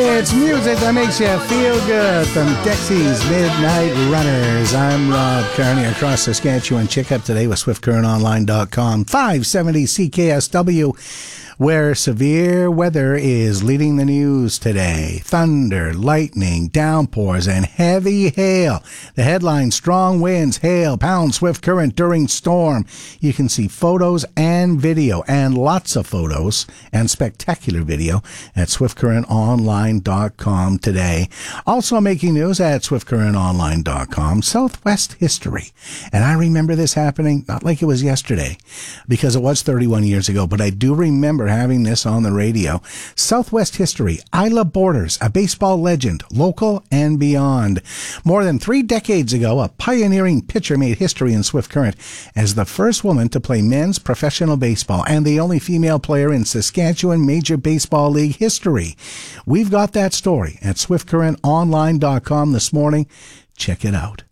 It's music that makes you feel good from Dexy's Midnight Runners. I'm Rob Kearney across Saskatchewan. Check up today with SwiftCurrentOnline.com. 570 CKSW, where severe weather is leading the news today. Thunder, lightning, downpours, and heavy hail. The headline, strong winds, hail, pound swift current during storm. You can see photos and video, and lots of photos and spectacular video at SwiftCurrentOnline.com today. Also making news at SwiftCurrentOnline.com, Southwest history. And I remember this happening, not like it was yesterday, because it was 31 years ago, but I do remember having this on the radio. Southwest history, Isla Borders, a baseball legend, local and beyond. More than 3 decades ago, a pioneering pitcher made history in Swift Current as the first woman to play men's professional baseball and the only female player in Saskatchewan Major Baseball League history. We've got that story at SwiftCurrentOnline.com this morning. Check it out.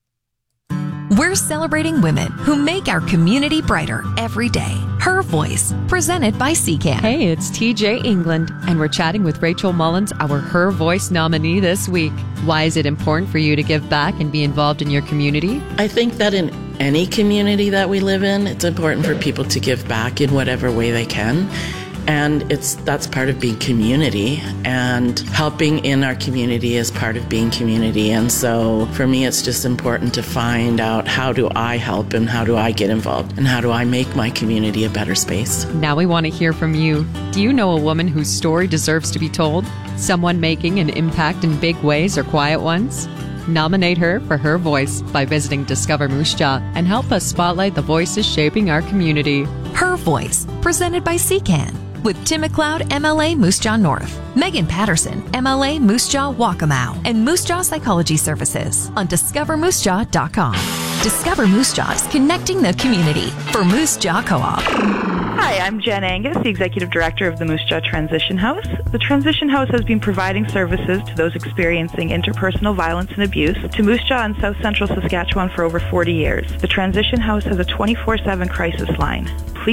We're celebrating women who make our community brighter every day. Her Voice, presented by CCAN. Hey, it's TJ England, and we're chatting with Rachel Mullins, our Her Voice nominee this week. Why is it important for you to give back and be involved in your community? I think that in any community that we live in, it's important for people to give back in whatever way they can. And that's part of being community, and helping in our community is part of being community. And so for me, it's just important to find out, how do I help and how do I get involved and how do I make my community a better space? Now we want to hear from you. Do you know a woman whose story deserves to be told? Someone making an impact in big ways or quiet ones? Nominate her for Her Voice by visiting Discover Moose Jaw and help us spotlight the voices shaping our community. Her Voice, presented by CCAN. With Tim McLeod, MLA Moose Jaw North, Megan Patterson, MLA Moose Jaw Waccamaw, and Moose Jaw Psychology Services on DiscoverMooseJaw.com. Discover Moose Jaw is connecting the community for Moose Jaw Co-op. Hi, I'm Jen Angus, the Executive Director of the Moose Jaw Transition House. The Transition House has been providing services to those experiencing interpersonal violence and abuse to Moose Jaw and South Central Saskatchewan for over 40 years. The Transition House has a 24/7 crisis line. Please